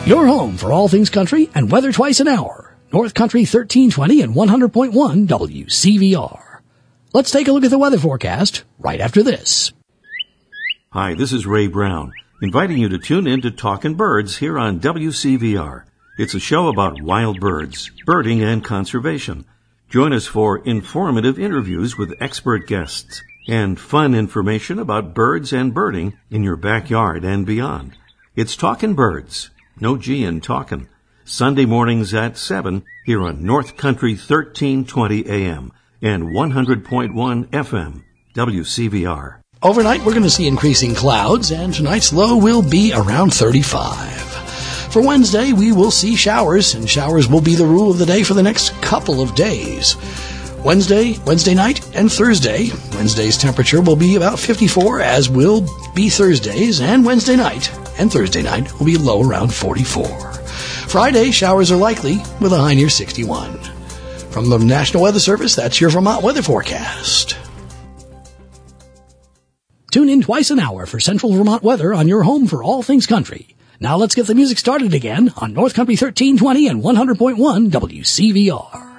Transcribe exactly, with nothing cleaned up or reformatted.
Your home for all things country and weather twice an hour. North Country thirteen twenty and one hundred point one W C V R. Let's take a look at the weather forecast right after this. Hi, this is Ray Brown, inviting you to tune in to Talkin' Birds here on W C V R. It's a show about wild birds, birding, and conservation. Join us for informative interviews with expert guests and fun information about birds and birding in your backyard and beyond. It's Talkin' Birds, no G in talkin', Sunday mornings at seven here on North Country thirteen twenty A M and one hundred point one F M, W C V R. Overnight, we're going to see increasing clouds, and tonight's low will be around thirty-five. For Wednesday, we will see showers, and showers will be the rule of the day for the next couple of days. Wednesday, Wednesday night, and Thursday. Wednesday's temperature will be about fifty-four, as will be Thursday's, and Wednesday night and Thursday night will be low around forty-four. Friday, showers are likely with a high near sixty-one. From the National Weather Service, that's your Vermont weather forecast. Tune in twice an hour for Central Vermont weather on your home for all things country. Now let's get the music started again on North Country thirteen twenty and one hundred point one W C V R.